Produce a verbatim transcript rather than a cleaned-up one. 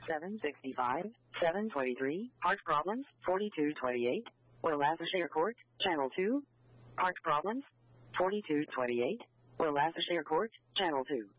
seven sixty-five, seven twenty-three, Heart Problems, forty-two twenty-eight, Willasshire Court, Channel two, Heart Problems, forty-two twenty-eight, Willasshire Court, Channel two.